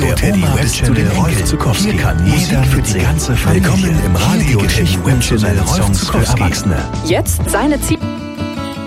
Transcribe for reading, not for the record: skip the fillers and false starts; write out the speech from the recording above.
Radio Teddy Web Channel Rolf Zukowski. Hier kann jeder für die ganze Familie. Willkommen im Radio Teddy Web Channel Rolf Zukowski. Jetzt seine Ziele.